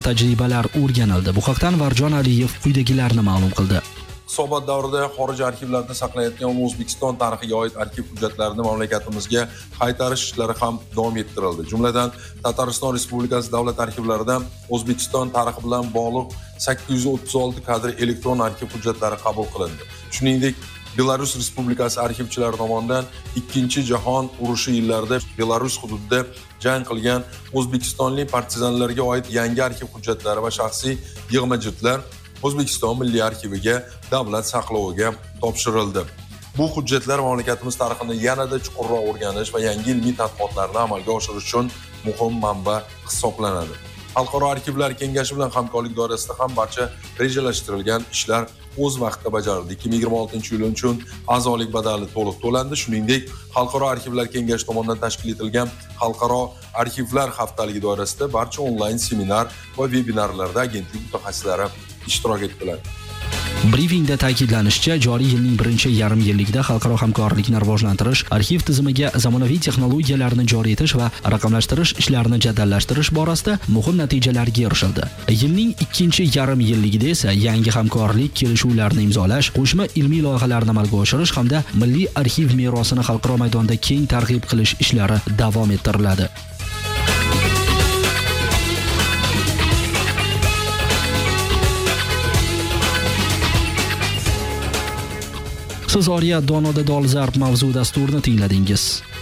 tajribalar o'rganildi. Bu haqda Anvarjon Aliyev quyidagilarni ma'lum qildi. Hisobot davrida xorij arxivlarida saqlanayotgan O'zbekiston tarixiga oid arxiv hujjatlarini mamlakatimizga qaytarish ishlari ham davom ettirildi. Jumladan, Tatariston Respublikasi davlat arxivlaridan O'zbekiston tarixi bilan bog'liq 836 kadr elektron arxiv hujjatlari qabul qilindi. Shuningdek, Belarus Respublikasi arxivchilari tomonidan Ikkinchi jahon urushi yillarida Belarus hududida jang qilgan o'zbekistonlik partizanlarga oid yangi arxiv hujjatlari va shaxsiy yig'ma-jildlar O'zbekiston Milliy arxiviga davlat saqloviga topshirildi. Bu hujjatlar mamlakatimiz tarixini yanada chuqurroq o'rganish va yangi ilmiy tadqiqotlarni amalga oshirish uchun muhim manba hisoblanadi. Xalqaro arxivlar kengashi bilan hamkorlik doirasida ham barcha rejalashtirilgan ishlar o'z vaqtida bajarildi. 2026-yil uchun a'zolik badali to'liq to'landi. Shuningdek, Xalqaro arxivlar kengashi tomonidan tashkil etilgan Xalqaro arxivlar haftaligi doirasida barcha onlayn seminar va vebinarlarda agentlik mutaxassislari ishtirok etdilar. Brifingda ta'kidlanishicha, joriy yilning birinchi yarim yilligida xalqaro hamkorlikni rivojlantirish, arxiv tizimiga zamonaviy texnologiyalarni joriy etish va raqamlashtirish ishlarini jadallashtirish borasida muhim natijalarga erishildi. Yilning ikkinchi yarim yilligida esa yangi hamkorlik kelishuvlarini imzolash, qo'shma ilmiy loyihalarni amalga oshirish hamda milliy arxiv merosini xalqaro maydonda keng targ'ib qilish ishlari davom ettiriladi. Siz Oriya Donoda dolzarb mavzu dasturini tingladingiz.